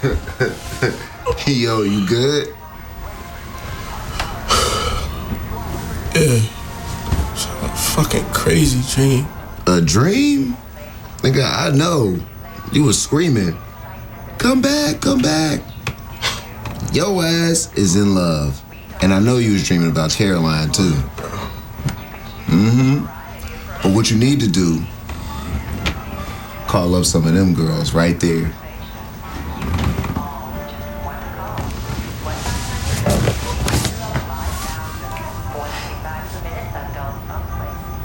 Yo, you good? Yeah. It's a fucking crazy dream. A dream? Nigga, I know. You was screaming, come back, come back. Your ass is in love. And I know you was dreaming about Caroline, too. But what you need to do, call up some of them girls right there